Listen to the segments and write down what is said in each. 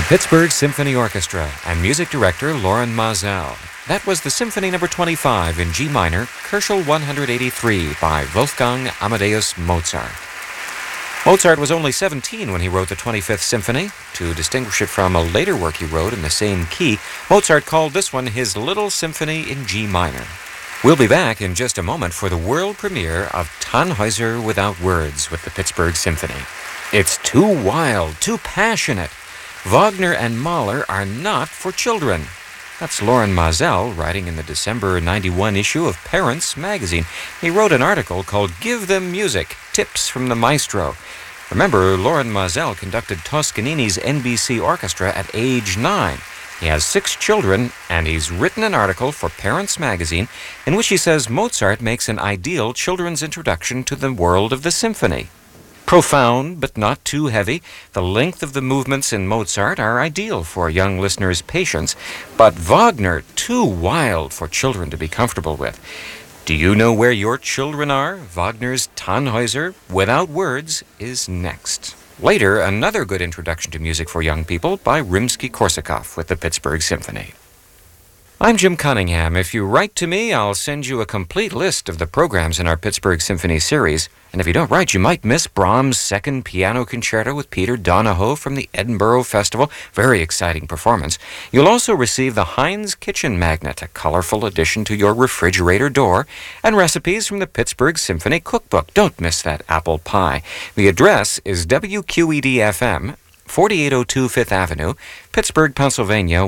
Pittsburgh Symphony Orchestra and music director Loren Maazel. That was the Symphony No. 25 in G minor, Köchel 183 by Wolfgang Amadeus Mozart. Mozart was only 17 when he wrote the 25th Symphony. To distinguish it from a later work he wrote in the same key, Mozart called this one his Little Symphony in G minor. We'll be back in just a moment for the world premiere of Tannhäuser Without Words with the Pittsburgh Symphony. It's too wild, too passionate. Wagner and Mahler are not for children. That's Loren Maazel writing in the December 91 issue of Parents magazine. He wrote an article called Give Them Music, Tips from the Maestro. Remember, Loren Maazel conducted Toscanini's NBC Orchestra at age 9. He has 6 children, and he's written an article for Parents magazine in which he says Mozart makes an ideal children's introduction to the world of the symphony. Profound, but not too heavy, the length of the movements in Mozart are ideal for young listeners' patience, but Wagner too wild for children to be comfortable with. Do you know where your children are? Wagner's Tannhäuser Without Words is next. Later, another good introduction to music for young people by Rimsky-Korsakov with the Pittsburgh Symphony. I'm Jim Cunningham. If you write to me, I'll send you a complete list of the programs in our Pittsburgh Symphony series. And if you don't write, you might miss Brahms' Second Piano Concerto with Peter Donahoe from the Edinburgh Festival. Very exciting performance. You'll also receive the Heinz Kitchen Magnet, a colorful addition to your refrigerator door, and recipes from the Pittsburgh Symphony Cookbook. Don't miss that apple pie. The address is WQED-FM, 4802 Fifth Avenue, Pittsburgh, Pennsylvania,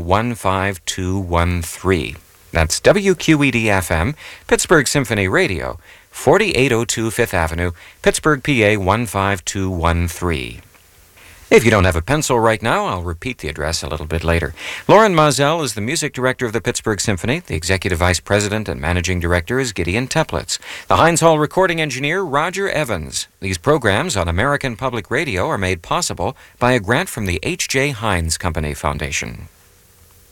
15213. That's WQED-FM, Pittsburgh Symphony Radio, 4802 Fifth Avenue, Pittsburgh, PA, 15213. If you don't have a pencil right now, I'll repeat the address a little bit later. Loren Maazel is the music director of the Pittsburgh Symphony. The executive vice president and managing director is Gideon Teplitz. The Heinz Hall recording engineer, Roger Evans. These programs on American Public Radio are made possible by a grant from the H.J. Heinz Company Foundation.